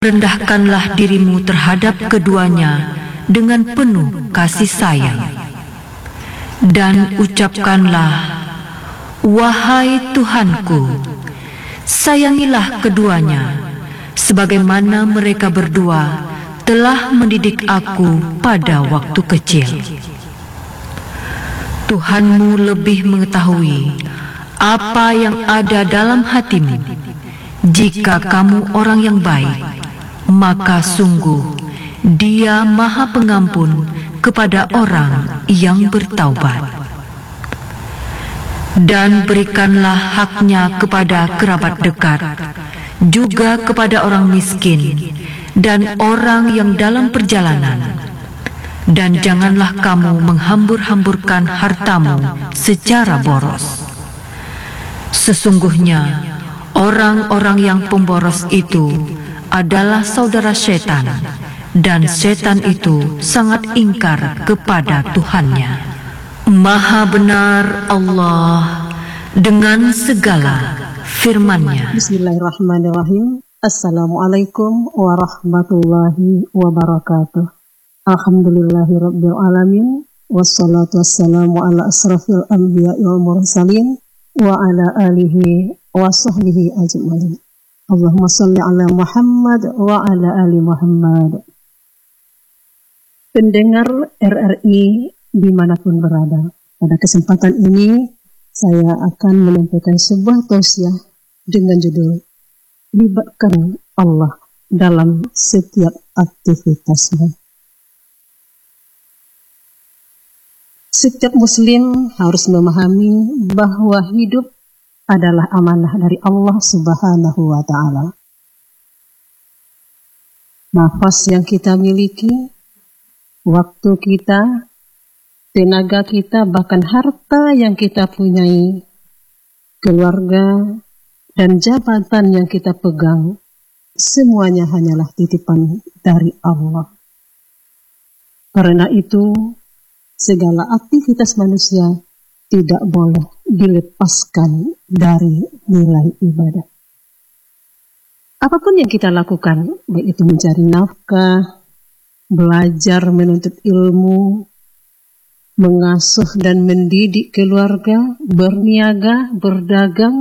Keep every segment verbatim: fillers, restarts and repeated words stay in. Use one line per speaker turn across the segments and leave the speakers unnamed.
Rendahkanlah dirimu terhadap keduanya dengan penuh kasih sayang. Dan ucapkanlah, wahai Tuhanku, sayangilah keduanya, sebagaimana mereka berdua telah mendidik aku pada waktu kecil. Tuhanmu lebih mengetahui apa yang ada dalam hatimu. Jika kamu orang yang baik, maka sungguh Dia Maha Pengampun kepada orang yang bertaubat. Dan berikanlah haknya kepada kerabat dekat, juga kepada orang miskin dan orang yang dalam perjalanan. Dan janganlah kamu menghambur-hamburkan hartamu secara boros. Sesungguhnya orang-orang yang pemboros itu adalah saudara setan, dan setan itu sangat ingkar kepada Tuhannya. Maha benar Allah dengan segala firman-Nya.
Bismillahirrahmanirrahim. Assalamualaikum warahmatullahi wabarakatuh. Alhamdulillahirabbil alamin, wassalatu wassalamu ala asrafil anbiya'i wal mursalin wa ala alihi wa sahbihi ajmain. Allahumma salli ala Muhammad wa ala ali Muhammad. Pendengar R R I dimanapun berada, pada kesempatan ini saya akan menyampaikan sebuah tausiah dengan judul libatkan Allah dalam setiap aktivitasmu. Setiap muslim harus memahami bahwa hidup adalah amanah dari Allah Subhanahu wa Ta'ala. Nafas yang kita miliki, waktu kita, tenaga kita, bahkan harta yang kita punyai, keluarga, dan jabatan yang kita pegang, semuanya hanyalah titipan dari Allah. Karena itu, segala aktivitas manusia tidak boleh dilepaskan dari nilai ibadah. Apapun yang kita lakukan, baik itu mencari nafkah, belajar menuntut ilmu, mengasuh dan mendidik keluarga, berniaga, berdagang,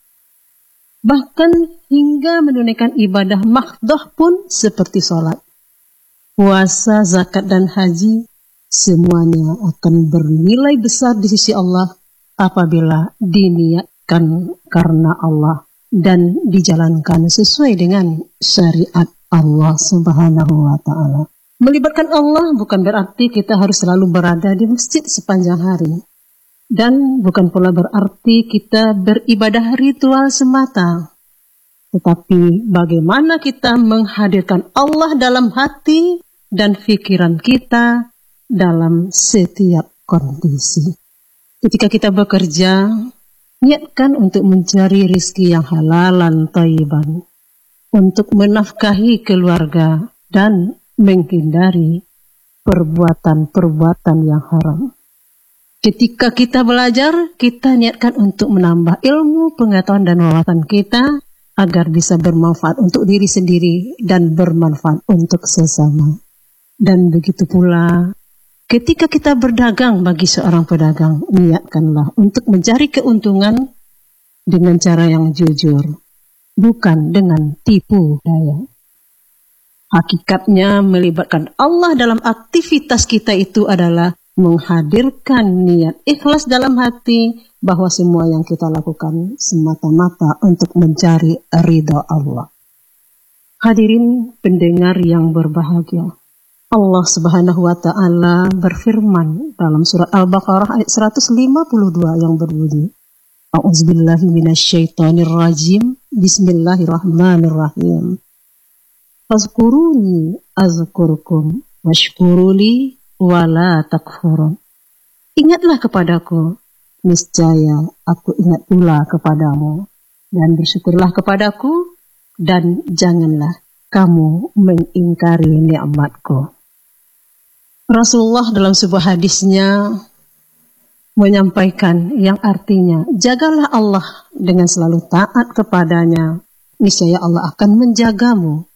bahkan hingga menunaikan ibadah mahdhah pun seperti sholat, puasa, zakat, dan haji, semuanya akan bernilai besar di sisi Allah apabila diniatkan karena Allah dan dijalankan sesuai dengan syariat Allah Subhanahu wa Ta'ala. Melibatkan Allah bukan berarti kita harus selalu berada di masjid sepanjang hari, dan bukan pula berarti kita beribadah ritual semata, tetapi bagaimana kita menghadirkan Allah dalam hati dan pikiran kita dalam setiap kondisi. Ketika kita bekerja, niatkan untuk mencari rezeki yang halalan thayyiban, untuk menafkahi keluarga dan menghindari perbuatan-perbuatan yang haram. Ketika kita belajar, kita niatkan untuk menambah ilmu, pengetahuan, dan wawasan kita agar bisa bermanfaat untuk diri sendiri dan bermanfaat untuk sesama. Dan begitu pula ketika kita berdagang, bagi seorang pedagang, niatkanlah untuk mencari keuntungan dengan cara yang jujur, bukan dengan tipu daya. Hakikatnya melibatkan Allah dalam aktivitas kita itu adalah menghadirkan niat ikhlas dalam hati bahwa semua yang kita lakukan semata-mata untuk mencari ridha Allah. Hadirin pendengar yang berbahagia, Allah Subhanahu wa Ta'ala berfirman dalam surat Al-Baqarah ayat seratus lima puluh dua yang berbunyi, A'udzubillahi minasyaitonir rajim, Bismillahirrahmanirrahim. Fazkuruni azkurkum washkuruli wala takfurun. Ingatlah kepadaku, niscaya aku ingat pula kepadamu, dan bersyukurlah kepadaku, dan janganlah kamu mengingkari nikmatku. Rasulullah dalam sebuah hadisnya menyampaikan yang artinya, jagalah Allah dengan selalu taat kepadanya, niscaya Allah akan menjagamu.